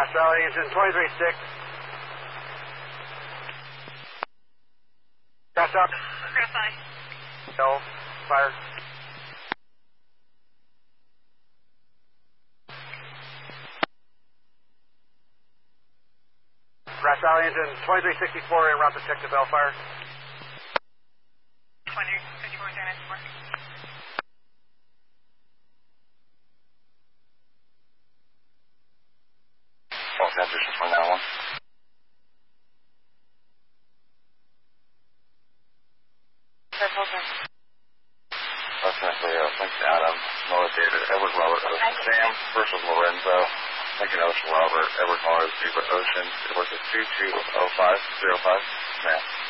Grass Valley, engine 23-6. Grass up. Grass Valley. Go. Fire. Grass Valley, engine 2364, en route to check to Bellfire. 2364, 094. False answers to 291. That's okay. Ultimately, Lincoln Adam, Noah David, Edward Robert, Ocean Sam, first was Lorenzo, Lincoln Ocean Robert, Edward Mars, Zebra Ocean, it was a 220505, ma'am.